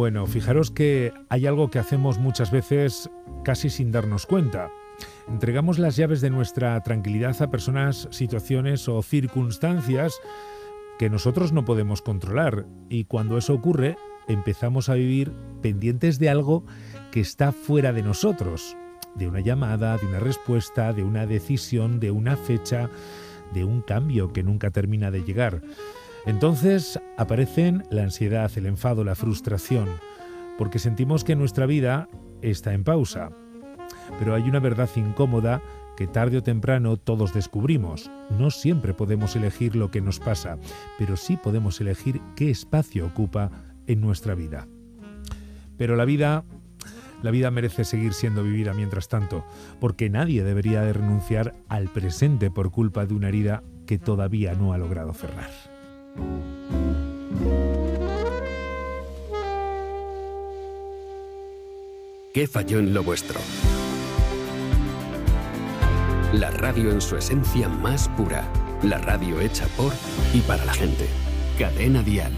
Bueno, fijaros que hay algo que hacemos muchas veces casi sin darnos cuenta. Entregamos las llaves de nuestra tranquilidad a personas, situaciones o circunstancias que nosotros no podemos controlar. Y cuando eso ocurre, empezamos a vivir pendientes de algo que está fuera de nosotros. De una llamada, de una respuesta, de una decisión, de una fecha, de un cambio que nunca termina de llegar. Entonces aparecen la ansiedad, el enfado, la frustración, porque sentimos que nuestra vida está en pausa. Pero hay una verdad incómoda que tarde o temprano todos descubrimos. No siempre podemos elegir lo que nos pasa, pero sí podemos elegir qué espacio ocupa en nuestra vida. Pero la vida merece seguir siendo vivida mientras tanto, porque nadie debería de renunciar al presente por culpa de una herida que todavía no ha logrado cerrar. ¿Qué falló en lo vuestro? La radio en su esencia más pura. La radio hecha por y para la gente. Cadena Dial.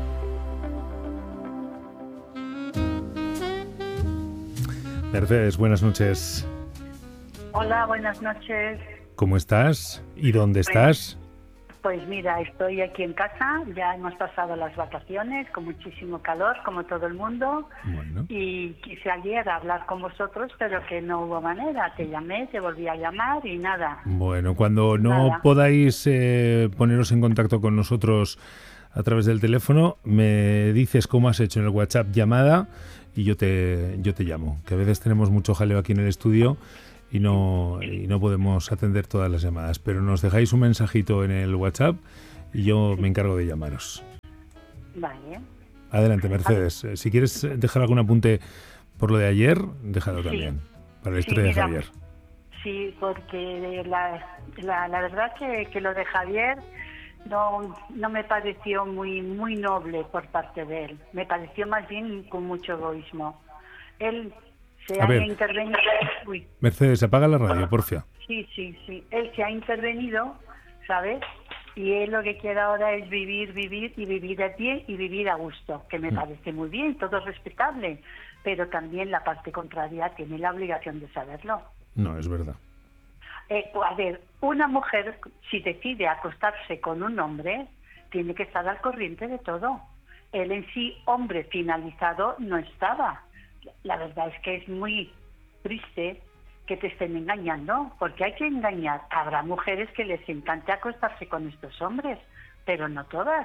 Mercedes, buenas noches. Hola, buenas noches. ¿Cómo estás? ¿Y dónde estás? Pues mira, estoy aquí en casa, ya hemos pasado las vacaciones con muchísimo calor, como todo el mundo, Bueno. y quise ayer hablar con vosotros, pero que no hubo manera. Te llamé, te volví a llamar y nada. Bueno, cuando no podáis poneros en contacto con nosotros a través del teléfono, me dices cómo has hecho en el WhatsApp llamada y yo te llamo, que a veces tenemos mucho jaleo aquí en el estudio y no podemos atender todas las llamadas, pero nos dejáis un mensajito en el WhatsApp y yo me encargo de llamaros. Vale. Adelante, Mercedes. Si quieres dejar algún apunte por lo de ayer, déjalo también, para la historia de Javier. Sí, porque la verdad que lo de Javier no me pareció muy noble por parte de él. Me pareció más bien con mucho egoísmo. Él se ha intervenido. Uy. Mercedes, apaga la radio, porfia. Sí. Él se ha intervenido, ¿sabes? Y él lo que quiere ahora es vivir y vivir a pie y vivir a gusto, que me parece muy bien, todo es respetable, pero también la parte contraria tiene la obligación de saberlo. No, es verdad. A ver, una mujer, si decide acostarse con un hombre, tiene que estar al corriente de todo. Él en sí, hombre finalizado, no estaba. La verdad es que es muy triste que te estén engañando, porque hay que engañar. Habrá mujeres que les encante acostarse con estos hombres, pero no todas.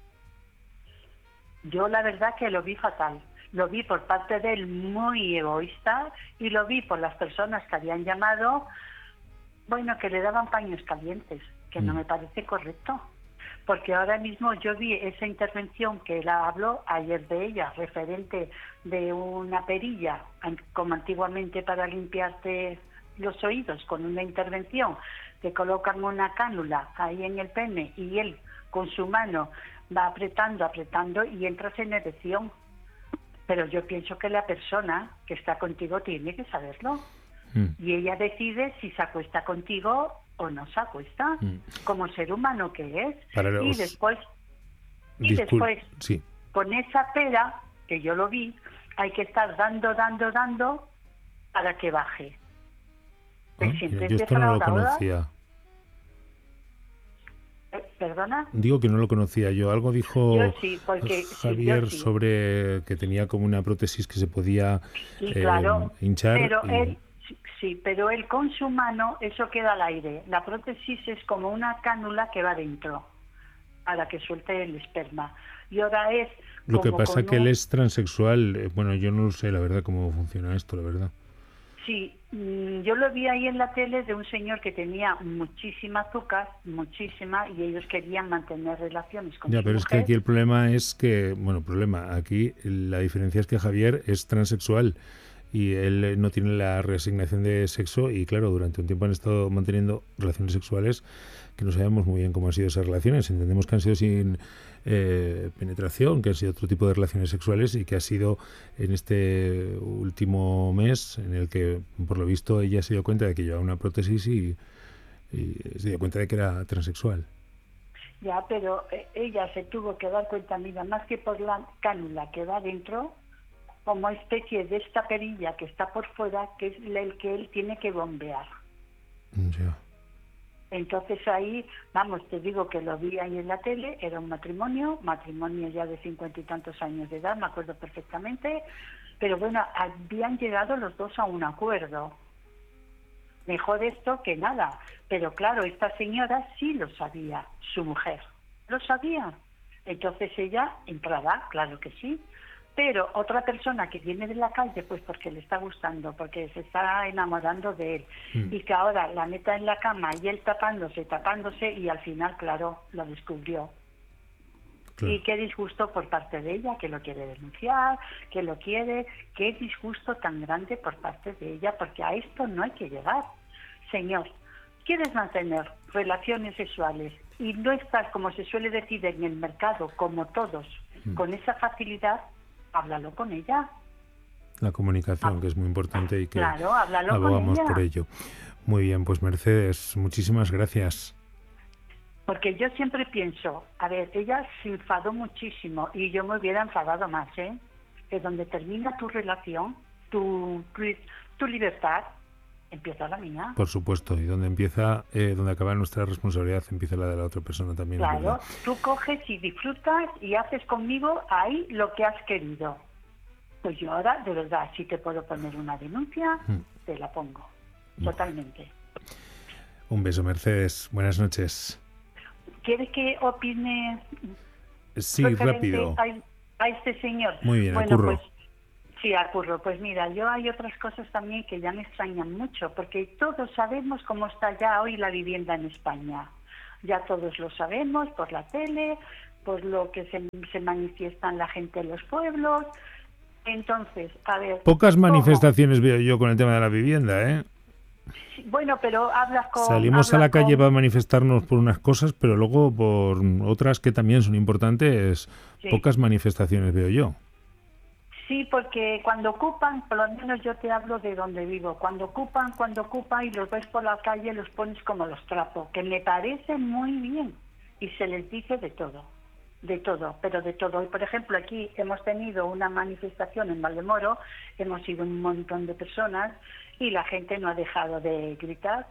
Yo la verdad que lo vi fatal. Lo vi por parte de él muy egoísta y lo vi por las personas que habían llamado, bueno, que le daban paños calientes, que no me parece correcto. Porque ahora mismo yo vi esa intervención que él habló ayer de ella, referente de una perilla, como antiguamente para limpiarte los oídos, con una intervención, te colocan una cánula ahí en el pene y él con su mano va apretando y entras en erección. Pero yo pienso que la persona que está contigo tiene que saberlo. Y ella decide si se acuesta contigo o no se acuesta, como ser humano que es. Y después, sí, con esa pera, que yo lo vi, hay que estar dando para que baje. Yo esto no lo conocía. ¿Perdona? Digo que no lo conocía yo. Algo dijo Javier sí. sobre que tenía como una prótesis que se podía hinchar. Pero pero él con su mano, eso queda al aire. La prótesis es como una cánula que va dentro para que suelte el esperma. Y ahora es... Lo que pasa que él es transexual. Bueno, yo no sé la verdad cómo funciona esto, la verdad. Sí, yo lo vi ahí en la tele de un señor que tenía muchísima azúcar, y ellos querían mantener relaciones con su pero mujer. es que aquí el problema es que... aquí la diferencia es que Javier es transexual y él no tiene la reasignación de sexo y claro, durante un tiempo han estado manteniendo relaciones sexuales que no sabemos muy bien cómo han sido esas relaciones. Entendemos que han sido sin penetración, que han sido otro tipo de relaciones sexuales y que ha sido en este último mes en el que, por lo visto, ella se dio cuenta de que llevaba una prótesis y se dio cuenta de que era transexual. Ya, pero ella se tuvo que dar cuenta, mira, más que por la cánula que va dentro, como especie de esta perilla que está por fuera, que es el que él tiene que bombear. Ya. Entonces ahí, vamos, te digo que lo vi ahí en la tele, era un matrimonio ya de 50 y tantos años de edad, me acuerdo perfectamente, pero bueno, habían llegado los dos a un acuerdo. Mejor esto que nada, pero claro, esta señora sí lo sabía, su mujer, lo sabía. Entonces ella entraba, claro que sí, pero otra persona que viene de la calle, pues porque le está gustando, porque se está enamorando de él, y que ahora la meta en la cama y él tapándose, y al final, claro, lo descubrió. Claro. Y qué disgusto por parte de ella, que lo quiere denunciar, que lo quiere, qué disgusto tan grande por parte de ella, porque a esto no hay que llegar. Señor, ¿quieres mantener relaciones sexuales y no estás, como se suele decir en el mercado, como todos, con esa facilidad? Háblalo con ella. La comunicación, que es muy importante y que claro, háblalo abogamos con ella. por ello. Muy bien, pues Mercedes, muchísimas gracias. Porque yo siempre pienso, a ver, ella se enfadó muchísimo y yo me hubiera enfadado más, ¿eh? Que donde termina tu relación, tu libertad, empieza la mía. Por supuesto, y donde acaba nuestra responsabilidad, empieza la de la otra persona también. Claro, tú coges y disfrutas y haces conmigo ahí lo que has querido. Pues yo ahora, de verdad, si te puedo poner una denuncia, te la pongo. Totalmente. Un beso, Mercedes. Buenas noches. ¿Quieres que opine? Sí, rápido. A este señor. Muy bien, bueno, Curro. Pues, sí, Curro. Pues mira, yo hay otras cosas también que ya me extrañan mucho, porque todos sabemos cómo está ya hoy la vivienda en España. Ya todos lo sabemos por la tele, por lo que se manifiestan la gente en los pueblos. Entonces, a ver... Pocas manifestaciones veo yo con el tema de la vivienda, ¿eh? Bueno, pero hablas con... Salimos a la calle para manifestarnos por unas cosas, pero luego por otras que también son importantes, sí. Pocas manifestaciones veo yo. Sí, porque cuando ocupan, por lo menos yo te hablo de donde vivo, cuando ocupan y los ves por la calle, los pones como los trapos, que me parece muy bien, y se les dice de todo, pero de todo. Y por ejemplo, aquí hemos tenido una manifestación en Valdemoro, hemos ido un montón de personas, y la gente no ha dejado de gritar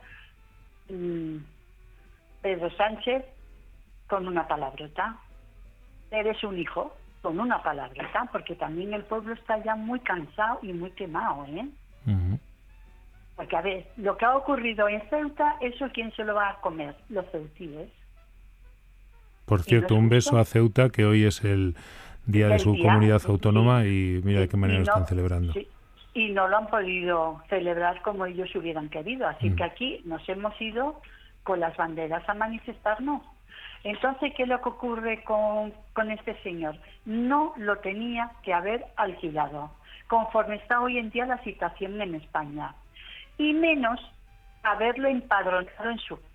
Pedro Sánchez con una palabrota, eres un hijo, con una palabrota, porque también el pueblo está ya muy cansado y muy quemado, ¿eh? Uh-huh. Porque a ver, lo que ha ocurrido en Ceuta, eso ¿quién se lo va a comer? Los ceutíes. Por cierto, un beso a Ceuta, que hoy es el día de su comunidad autónoma, y mira de qué manera lo están celebrando. Sí. Y no lo han podido celebrar como ellos hubieran querido. Así que aquí nos hemos ido con las banderas a manifestarnos. Entonces, ¿qué es lo que ocurre con este señor? No lo tenía que haber alquilado, conforme está hoy en día la situación en España. Y menos haberlo empadronado en su...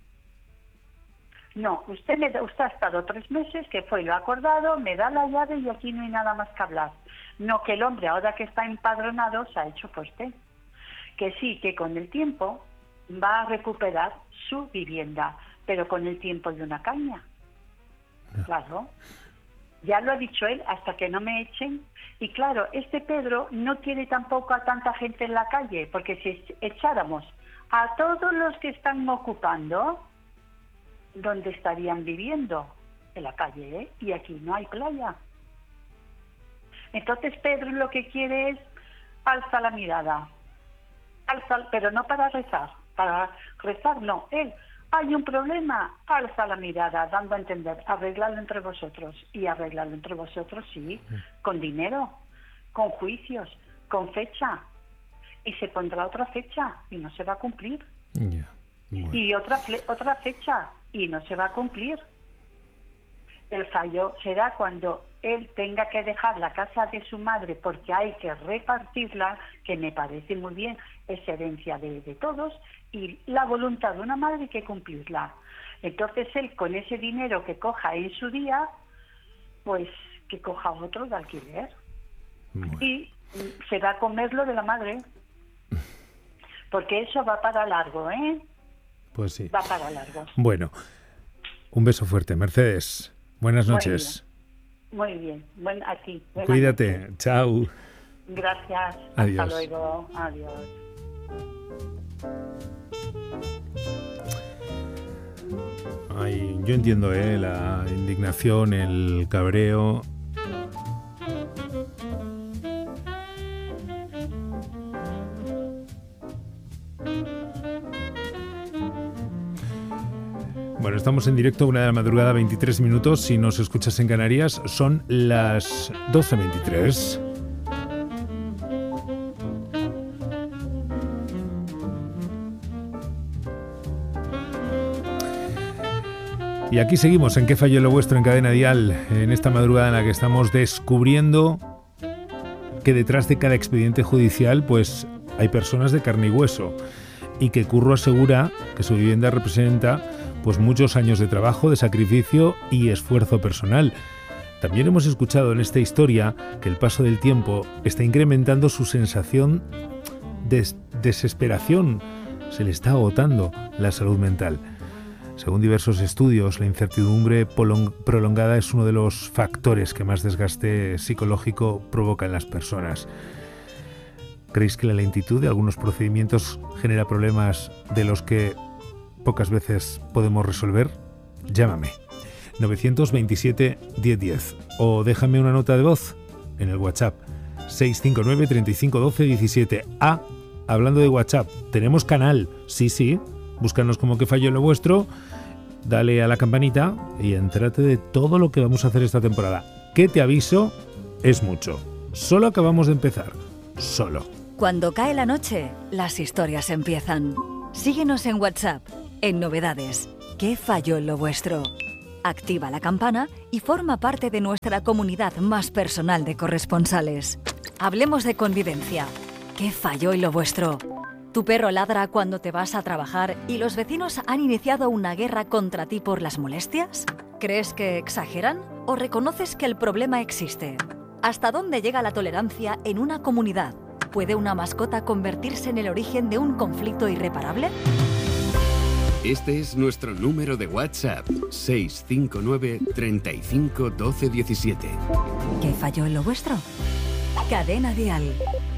No, usted ha estado 3 meses, que fue lo acordado, me da la llave y aquí no hay nada más que hablar. No, que el hombre, ahora que está empadronado, se ha hecho fuerte. Que sí, que con el tiempo va a recuperar su vivienda, pero con el tiempo de una caña. Claro. Ya lo ha dicho él, hasta que no me echen. Y claro, este Pedro no quiere tampoco a tanta gente en la calle, porque si echáramos a todos los que están ocupando, ¿dónde estarían viviendo? En la calle, ¿eh? Y aquí no hay playa. Entonces Pedro lo que quiere es alza la mirada, pero no para rezar no, él, hay un problema, alza la mirada, dando a entender, arreglarlo entre vosotros, y arreglarlo entre vosotros, sí, con dinero, con juicios, con fecha, y se pondrá otra fecha, y no se va a cumplir, bueno. Y otra fecha, y no se va a cumplir. El fallo será cuando él tenga que dejar la casa de su madre porque hay que repartirla, que me parece muy bien, es herencia de todos, y la voluntad de una madre hay que cumplirla. Entonces él, con ese dinero que coja en su día, pues que coja otro de alquiler. Bueno. Y se va a comer lo de la madre, porque eso va para largo, ¿eh? Pues sí. Va para largo. Bueno, un beso fuerte, Mercedes. Buenas noches. Muy bien. Bueno, a ti. Cuídate. Chao. Gracias. Adiós. Hasta luego. Adiós. Ay, yo entiendo la indignación, el cabreo. Bueno, estamos en directo, 1 de la madrugada, 23 minutos. Si nos escuchas en Canarias, son las 12:23. Y aquí seguimos en ¿Qué falló lo vuestro? En Cadena Dial, en esta madrugada en la que estamos descubriendo que detrás de cada expediente judicial pues hay personas de carne y hueso, y que Curro asegura que su vivienda representa pues muchos años de trabajo, de sacrificio y esfuerzo personal. También hemos escuchado en esta historia que el paso del tiempo está incrementando su sensación de desesperación. Se le está agotando la salud mental. Según diversos estudios, la incertidumbre prolongada es uno de los factores que más desgaste psicológico provoca en las personas. ¿Creéis que la lentitud de algunos procedimientos genera problemas de los que pocas veces podemos resolver? Llámame 927 1010 o déjame una nota de voz en el WhatsApp 659 35 12 17. Hablando de WhatsApp, tenemos canal, sí, búscanos como ¿Qué falló lo vuestro? Dale a la campanita y entrate de todo lo que vamos a hacer esta temporada. Que te aviso, es mucho. Solo acabamos de empezar. Solo. Cuando cae la noche, las historias empiezan. Síguenos en WhatsApp, en Novedades. ¿Qué falló lo vuestro? Activa la campana y forma parte de nuestra comunidad más personal de corresponsales. Hablemos de convivencia. ¿Qué falló lo vuestro? ¿Tu perro ladra cuando te vas a trabajar y los vecinos han iniciado una guerra contra ti por las molestias? ¿Crees que exageran o reconoces que el problema existe? ¿Hasta dónde llega la tolerancia en una comunidad? ¿Puede una mascota convertirse en el origen de un conflicto irreparable? Este es nuestro número de WhatsApp, 659 35 12 17. ¿Qué falló en lo vuestro? Cadena Dial.